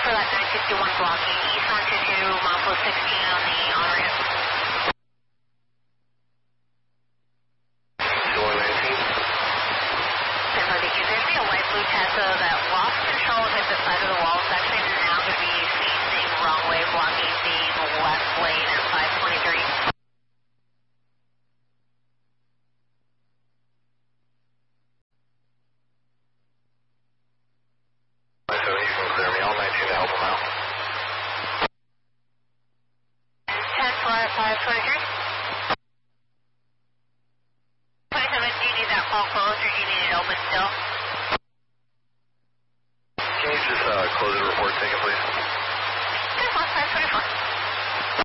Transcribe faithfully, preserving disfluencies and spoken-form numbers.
for that nine sixty-one blocking, east one two two, mile plus sixteen on the on-ramp. Door nineteen. ten five, there's going to be a white blue Tesla that lost control hit the side of the wall. It's actually now going to be facing wrong way, blocking the left lane at five twenty-three.